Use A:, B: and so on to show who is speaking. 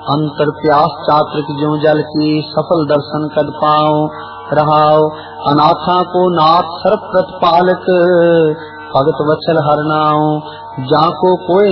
A: अंतर प्यास चात्रिक ज्यों जल की, सफल दर्शन कद पाओ रहाओ। अनाथा को नाथ सर्व प्रतिपालक, भगत वत्सल हर नाओ। जाको कोय